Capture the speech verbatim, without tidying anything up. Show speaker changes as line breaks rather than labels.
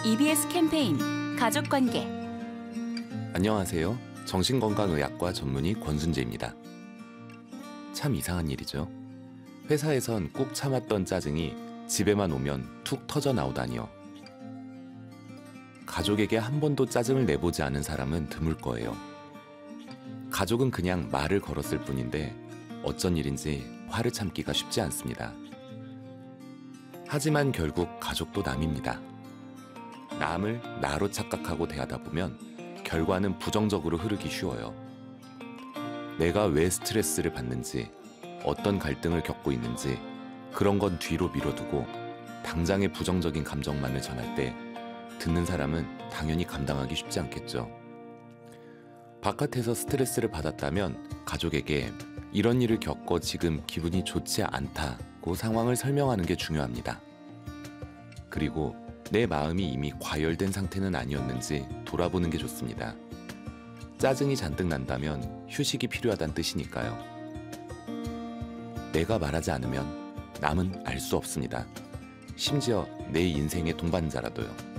이비에스 캠페인 가족관계.
안녕하세요. 정신건강의학과 전문의 권순재입니다. 참 이상한 일이죠. 회사에선 꾹 참았던 짜증이 집에만 오면 툭 터져 나오다니요. 가족에게 한 번도 짜증을 내보지 않은 사람은 드물 거예요. 가족은 그냥 말을 걸었을 뿐인데 어쩐 일인지 화를 참기가 쉽지 않습니다. 하지만 결국 가족도 남입니다. 남을 나로 착각하고 대하다 보면 결과는 부정적으로 흐르기 쉬워요. 내가 왜 스트레스를 받는지, 어떤 갈등을 겪고 있는지 그런 건 뒤로 미뤄두고 당장의 부정적인 감정만을 전할 때 듣는 사람은 당연히 감당하기 쉽지 않겠죠. 바깥에서 스트레스를 받았다면 가족에게 이런 일을 겪어 지금 기분이 좋지 않다고 상황을 설명하는 게 중요합니다. 그리고 내 마음이 이미 과열된 상태는 아니었는지 돌아보는 게 좋습니다. 짜증이 잔뜩 난다면 휴식이 필요하다는 뜻이니까요. 내가 말하지 않으면 남은 알 수 없습니다. 심지어 내 인생의 동반자라도요.